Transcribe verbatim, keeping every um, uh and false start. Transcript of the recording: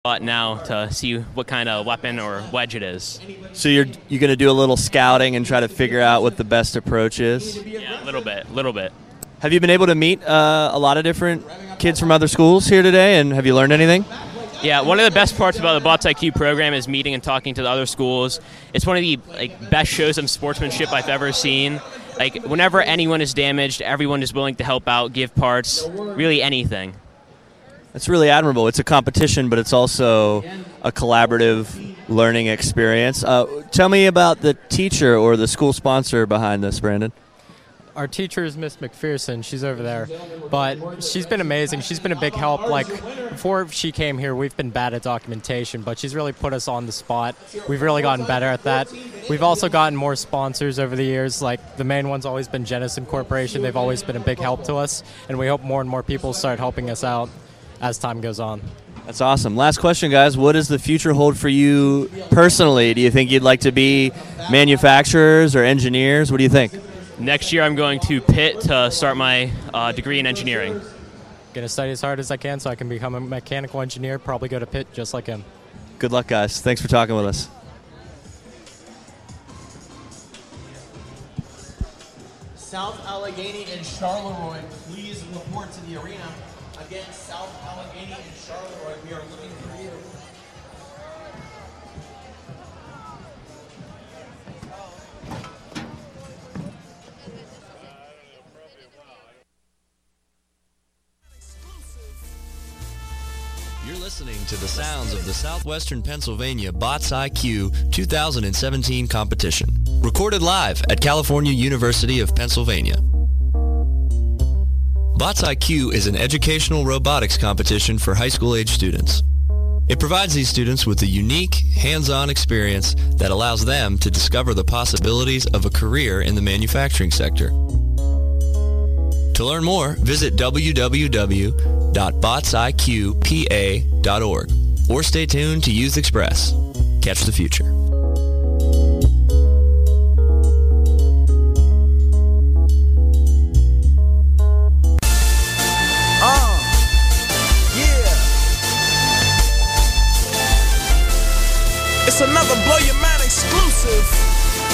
But now to see what kind of weapon or wedge it is. So you're you're going to do a little scouting and try to figure out what the best approach is? Yeah, a little bit, a little bit. Have you been able to meet uh, a lot of different kids from other schools here today, and have you learned anything? Yeah, one of the best parts about the Bots I Q program is meeting and talking to the other schools. It's one of the like best shows of sportsmanship I've ever seen. Like whenever anyone is damaged, everyone is willing to help out, give parts, really anything. It's really admirable. It's a competition, but it's also a collaborative learning experience. Uh, tell me about the teacher or the school sponsor behind this, Brandon. Our teacher is Miss McPherson. She's over there. But she's been amazing. She's been a big help. Like, before she came here, we've been bad at documentation, but she's really put us on the spot. We've really gotten better at that. We've also gotten more sponsors over the years. Like, the main one's always been Jennison Corporation. They've always been a big help to us, and we hope more and more people start helping us out as time goes on. That's awesome. Last question, guys. What does the future hold for you personally? Do you think you'd like to be manufacturers or engineers? What do you think? Next year I'm going to Pitt to start my uh, degree in engineering. Going to study as hard as I can so I can become a mechanical engineer, probably go to Pitt just like him. Good luck, guys. Thanks for talking with us. South Allegheny and Charleroi, please report to the arena. Again, South Allegheny and Charleroi, we are looking for you. You're listening to the sounds of the Southwestern Pennsylvania Bots I Q two thousand seventeen competition. Recorded live at California University of Pennsylvania. Bots I Q is an educational robotics competition for high school age students. It provides these students with a unique, hands-on experience that allows them to discover the possibilities of a career in the manufacturing sector. To learn more, visit w w w dot bots i q p a dot org or stay tuned to Youth Express. Catch the future. Uh, yeah. It's another Blow Your Mind exclusive.